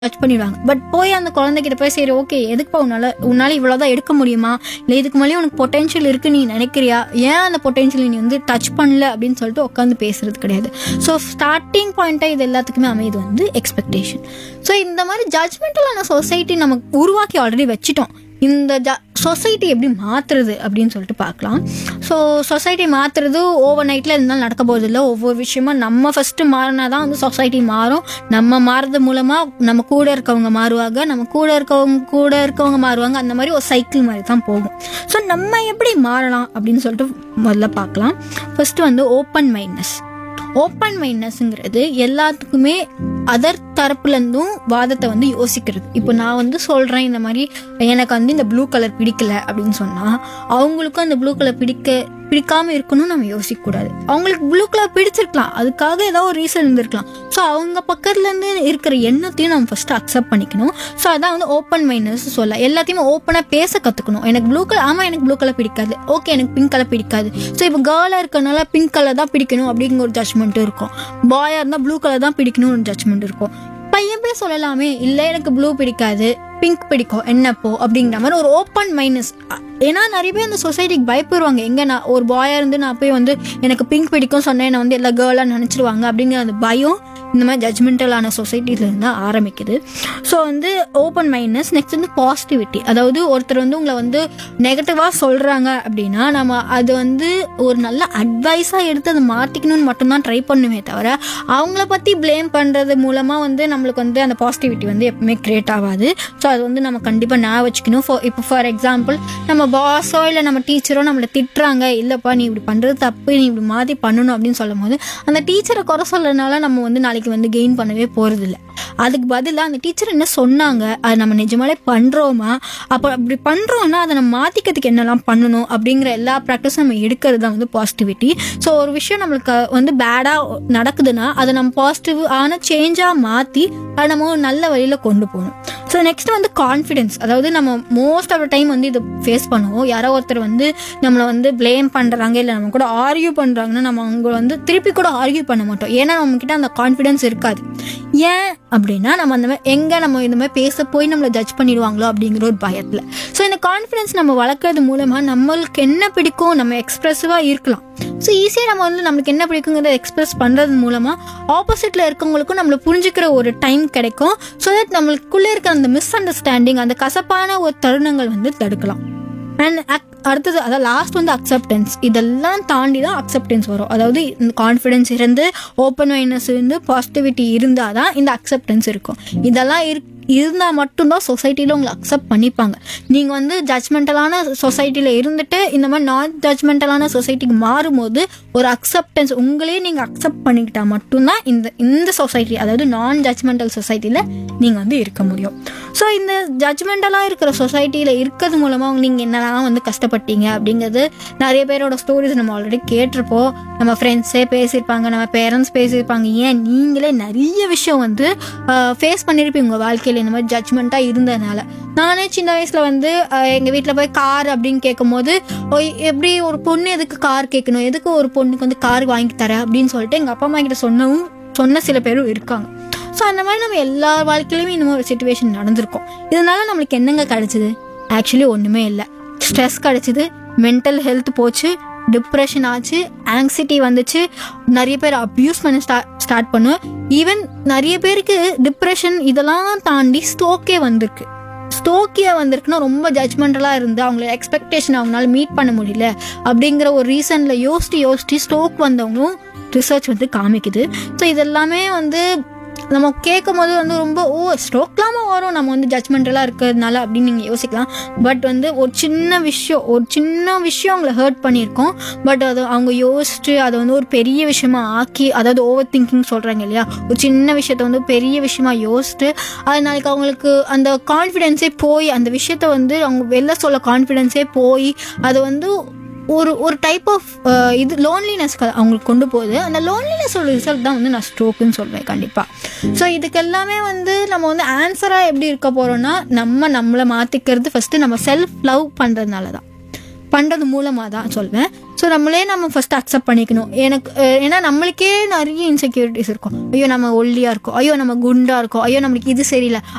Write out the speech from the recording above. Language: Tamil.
ஜட்ஜ் பண்ணிடுவாங்க. பட் போய் அந்த குழந்தைகிட்ட போய் சரி ஓகே எதுக்குப்பா உன்னால இவ்வளோதான் எடுக்க முடியுமா, இல்லை இதுக்கு மேலே உனக்கு பொட்டென்ஷியல் இருக்கு நீ நினைக்கிறியா, ஏன் அந்த பொட்டென்ஷியல் நீ வந்து டச் பண்ணல அப்படின்னு சொல்லிட்டு உட்காந்து பேசுறது கிடையாது. ஸோ ஸ்டார்டிங் பாயிண்ட்டாக இது எல்லாத்துக்குமே அமைது வந்து எக்ஸ்பெக்டேஷன். ஸோ இந்த மாதிரி ஜட்ஜ்மெண்டலான சொசைட்டி நமக்கு உருவாக்கி ஆல்ரெடி வச்சுட்டோம். இந்த சொசைட்டி எப்படி மாற்றுறது அப்படின்னு சொல்லிட்டு பார்க்கலாம். ஸோ சொசைட்டி மாற்றுறது ஓவர் நைட்டில் இருந்தாலும் நடக்க போகிறது இல்லை. ஒவ்வொரு விஷயமா நம்ம ஃபஸ்ட்டு மாறினா தான் வந்து சொசைட்டி மாறும். நம்ம மாறுறது மூலமாக நம்ம கூட இருக்கவங்க மாறுவாங்க, நம்ம கூட இருக்கவங்க மாறுவாங்க. அந்த மாதிரி ஒரு சைக்கிள் மாதிரி தான் போகும். ஸோ நம்ம எப்படி மாறலாம் அப்படின்னு சொல்லிட்டு முதல்ல பார்க்கலாம். ஃபஸ்ட்டு வந்து ஓப்பன் மைண்ட்னஸ்ங்கிறது எல்லாத்துக்குமே அதர் தரப்புலேருந்தும் வாதத்தை வந்து யோசிக்கிறது. இப்போ நான் வந்து சொல்கிறேன் இந்த மாதிரி எனக்கு வந்து இந்த ப்ளூ கலர் பிடிக்கல அப்படின்னு சொன்னால் அவங்களுக்கும் அந்த ப்ளூ கலர் பிடிக்காம இருக்கணும்னு நம்ம யோசிக்கக்கூடாது. அவங்களுக்கு ப்ளூ கலர் பிடிச்சிருக்கலாம், அதுக்காக ஏதோ ஒரு ரீசன் இருந்திருக்கலாம். ஸோ அவங்க பக்கத்துலேருந்து இருக்கிற எண்ணத்தையும் நம்ம ஃபஸ்ட்டு அக்செப்ட் பண்ணிக்கணும். ஸோ அதான் வந்து ஓப்பன் மைண்ட்னஸ் சொல்லலாம். எல்லாத்தையுமே ஓப்பனாக பேச கற்றுக்கணும். எனக்கு ப்ளூ கலர், ஆமாம் எனக்கு ப்ளூ கலர் பிடிக்காது, ஓகே எனக்கு பிங்க் கலர் பிடிக்காது. ஸோ இப்போ கேர்ளாக இருக்கனால பிங்க் கலர் தான் பிடிக்கணும் அப்படிங்கிற ஒரு ஜட்ஜ்மெண்ட்டும் இருக்கும். பாயாக இருந்தால் ப்ளூ கலர் தான் பிடிக்கணும்னு ஒரு ஜட்ஜ்மெண்ட் இருக்கும். பையன் போய் சொல்லலாமே, இல்லை எனக்கு ப்ளூ பிடிக்காது பிங்க் பிடிக்கும் என்னப்போ அப்படிங்கிற மாதிரி ஒரு ஓப்பன் மைண்ட்னஸ். ஏன்னா நிறைய பேர் அந்த சொசைட்டிக்கு பயப்படுவாங்க. எங்கே நான் ஒரு பாயாக இருந்து நான் போய் வந்து எனக்கு பிங்க் பிடிக்கும் சொன்னேன் நான் வந்து எல்லா கேர்ளாக நினச்சிருவாங்க அப்படிங்கிற அந்த பயம் இந்த மாதிரி ஜட்ஜ்மெண்டலான சொசைட்டிலேருந்து தான் ஆரம்பிக்குது. ஸோ வந்து ஓப்பன் மைண்ட்னஸ். நெக்ஸ்ட் வந்து பாசிட்டிவிட்டி. அதாவது ஒருத்தர் வந்து உங்களை வந்து நெகட்டிவாக சொல்கிறாங்க அப்படின்னா நம்ம அது வந்து ஒரு நல்ல அட்வைஸாக எடுத்து அதை மாற்றிக்கணும்னு மட்டும்தான் ட்ரை பண்ணுமே தவிர அவங்கள பற்றி ப்ளேம் பண்ணுறது மூலமாக வந்து நம்மளுக்கு வந்து அந்த பாசிட்டிவிட்டி வந்து எப்பவுமே க்ரியேட் ஆகாது. ஸோ அது வந்து நம்ம கண்டிப்பாக நான் வச்சுக்கணும். இப்போ ஃபார் எக்ஸாம்பிள் நம்ம பாஸோ இல்லை நம்ம டீச்சரோ நம்மளை திட்டுறாங்க, இல்லைப்பா நீ இப்படி பண்ணுறது தப்பு, நீ இப்படி மாற்றி பண்ணணும் அப்படின்னு சொல்லும் போது அந்த டீச்சரை குறை சொல்றதுனால நம்ம வந்து நாளைக்கு வந்து கெயின் பண்ணவே போகிறது இல்லை. அதுக்கு பதிலாக அந்த டீச்சர் என்ன சொன்னாங்க, அது நம்ம நிஜமாலே பண்ணுறோமா, அப்போ அப்படி பண்ணுறோன்னா அதை நம்ம மாற்றிக்கிறதுக்கு என்னெல்லாம் பண்ணணும் அப்படிங்கிற எல்லா ப்ராக்டிஸும் நம்ம எடுக்கிறது தான் வந்து பாசிட்டிவிட்டி. ஸோ ஒரு விஷயம் நம்மளுக்கு வந்து பேடாக நடக்குதுன்னா அதை நம்ம பாசிட்டிவ் ஆன சேஞ்சாக மாற்றி அதை நம்ம ஒரு நல்ல வழியில் கொண்டு போகணும். ஸோ நெக்ஸ்ட் வந்து கான்ஃபிடென்ஸ். அதாவது நம்ம மோஸ்ட் ஆஃப் த டைம் வந்து இதை ஃபேஸ் பண்ணுவோம். யாரோ ஒருத்தர் வந்து நம்மளை வந்து ப்ளேம் பண்ணுறாங்க இல்லை நம்ம கூட ஆர்கியூ பண்ணுறாங்கன்னா நம்ம அவங்க வந்து திருப்பி கூட ஆர்கியூ பண்ண மாட்டோம். ஏன்னா நம்மக்கிட்ட அந்த கான்ஃபிடென்ஸ் இருக்காது. ஏன் அப்படின்னா நம்ம அந்த மாதிரி நம்ம இந்த மாதிரி பேச போய் நம்மளை ஜட்ஜ் பண்ணிடுவாங்களோ அப்படிங்கிற ஒரு பயத்தில். ஸோ இந்த கான்ஃபிடென்ஸ் நம்ம வளர்க்குறது மூலமாக நம்மளுக்கு என்ன பிடிக்கும் நம்ம எக்ஸ்ப்ரெசிவாக இருக்கலாம். ஸோ ஈஸியாக நம்ம வந்து நம்மளுக்கு என்ன பிடிக்குங்கிறத எக்ஸ்பிரஸ் பண்ணுறது மூலமாக ஆப்போசிட்டில் இருக்கவங்களுக்கும் நம்மளை புரிஞ்சுக்கிற ஒரு டைம் கிடைக்கும். ஸோ தட் நம்மளுக்குள்ளே இருக்கிற அந்த மிஸ் அண்டர்ஸ்டாண்டிங், அந்த கசப்பான ஒரு தருணங்கள் வந்து தடுக்கலாம். அண்ட் அடுத்தது அதாவது லாஸ்ட் வந்து அக்செப்டன்ஸ். இதெல்லாம் தாண்டி தான் அக்செப்டன்ஸ் வரும். அதாவது இந்த கான்ஃபிடென்ஸ் இருந்து ஓப்பன் மைண்ட்னஸ் இருந்து பாசிட்டிவிட்டி இருந்தால் தான் இந்த அக்செப்டன்ஸ் இருக்கும். இதெல்லாம் இருந்தால் மட்டும்தான் சொசைட்டியில் உங்களை அக்செப்ட் பண்ணிப்பாங்க. நீங்கள் வந்து ஜட்ஜ்மெண்டலான சொசைட்டியில் இருந்துட்டு இந்த மாதிரி நான் ஜட்ஜ்மெண்டலான சொசைட்டிக்கு மாறும்போது ஒரு அக்செப்டன்ஸ் உங்களே நீங்கள் அக்செப்ட் பண்ணிக்கிட்டால் மட்டும்தான் இந்த சொசைட்டி, அதாவது நான் ஜட்ஜ்மெண்டல் சொசைட்டியில் நீங்கள் வந்து இருக்க முடியும். ஸோ இந்த ஜட்ஜ்மெண்டலாக இருக்கிற சொசைட்டியில் இருக்கிறது மூலமாக நீங்கள் என்னெல்லாம் வந்து கஷ்டப்பட்டீங்க அப்படிங்கிறது நிறைய பேரோட ஸ்டோரிஸ் நம்ம ஆல்ரெடி கேட்டிருப்போம். நம்ம ஃப்ரெண்ட்ஸே பேசியிருப்பாங்க, நம்ம பேரண்ட்ஸ் பேசியிருப்பாங்க, ஏன் நீங்களே நிறைய விஷயம் வந்து ஃபேஸ் பண்ணியிருப்பீங்க உங்கள் வாழ்க்கையில் இந்த மாதிரி ஜட்ஜ்மெண்ட்டாக இருந்ததுனால. நானே சின்ன வயசில் வந்து எங்கள் வீட்டில் போய் கார் அப்படின்னு கேட்கும்போது எப்படி ஒரு பொண்ணு எதுக்கு கார் கேட்கணும், எதுக்கு ஒரு பொண்ணுக்கு வந்து கார் வாங்கி தர அப்படின்னு சொல்லிட்டு எங்கள் அப்பா அம்மா கிட்ட சொன்ன சில பேரும் இருக்காங்க. ஸோ அந்த மாதிரி நம்ம எல்லா வாழ்க்கையிலுமே இந்த மாதிரி ஒரு சிச்சுவேஷன் நடந்திருக்கும். இதனால நம்மளுக்கு என்னங்க கிடைச்சிது? ஆக்சுவலி ஒன்றுமே இல்லை. ஸ்ட்ரெஸ் கிடைச்சிது, மென்டல் ஹெல்த் போச்சு, டிப்ரெஷன் ஆச்சு, ஆங்ஸைட்டி வந்துச்சு, நிறைய பேர் அப்யூஸ் பண்ண ஸ்டார்ட் பண்ணுவேன். ஈவன் நிறைய பேருக்கு டிப்ரெஷன் இதெல்லாம் தாண்டி ஸ்ட்ரோக்கே வந்திருக்குன்னா ரொம்ப ஜட்ஜ்மெண்டலாக இருந்து அவங்கள எக்ஸ்பெக்டேஷன் அவங்களால மீட் பண்ண முடியல அப்படிங்கிற ஒரு ரீசனில் யோசிச்சு ஸ்ட்ரோக் வந்தவங்களும் ரிசர்ச் வந்து காமிக்குது. ஸோ இதெல்லாமே வந்து நம்ம கேட்கும் போது வந்து ரொம்ப ஸ்ட்ரோக்லாமா வரும் நம்ம வந்து ஜட்ஜ்மெண்டலாக இருக்கிறதுனால அப்படின்னு நீங்கள் யோசிக்கலாம். பட் வந்து ஒரு சின்ன விஷயம் அவங்கள ஹர்ட் பண்ணியிருக்கோம். பட் அது அவங்க யோசிச்சு அதை வந்து ஒரு பெரிய விஷயமா ஆக்கி, அதாவது ஓவர் திங்கிங் சொல்கிறாங்க இல்லையா, ஒரு சின்ன விஷயத்த வந்து பெரிய விஷயமா யோசிச்சுட்டு அது நாளைக்கு அவங்களுக்கு அந்த கான்ஃபிடென்ஸே போய் அந்த விஷயத்த வந்து அவங்க வெளில சொல்ல கான்ஃபிடென்ஸே போய் அது வந்து ஒரு டைப் ஆஃப் இது லோன்லினஸ் அவங்களுக்கு கொண்டு போகுது. அந்த லோன்லினஸோட ரிசல்ட் தான் வந்து நான் ஸ்ட்ரோக்குன்னு சொல்வேன் கண்டிப்பாக. ஸோ இதுக்கு எல்லாமே வந்து நம்ம வந்து ஆன்சராக எப்படி இருக்க போகிறோம்னா நம்மளை மாற்றிக்கிறது ஃபஸ்ட்டு நம்ம செல்ஃப் லவ் பண்ணுறதுனால தான். பண்ணுறது மூலமாக தான் சொல்வேன். ஸோ நம்ம ஃபர்ஸ்ட் அக்செப்ட் பண்ணிக்கணும். ஏன்னா நம்மளுக்கே நிறைய இன்செக்யூரிட்டிஸ் இருக்கும். ஐயோ நம்ம ஒல்லியாக இருக்கோம், ஐயோ நம்ம குண்டாக இருக்கோம், ஐயோ நம்மளுக்கு இது சரியில்லை,